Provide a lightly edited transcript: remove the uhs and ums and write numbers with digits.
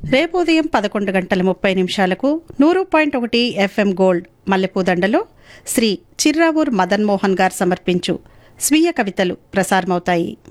రేపు ఉదయం 11:30 100.1 FM gold మల్లెపూదండలో Shri చిర్రావూర్ Madan Mohan గారు సమర్పించు స్వీయ కవితలు ప్రసారమవుతాయి.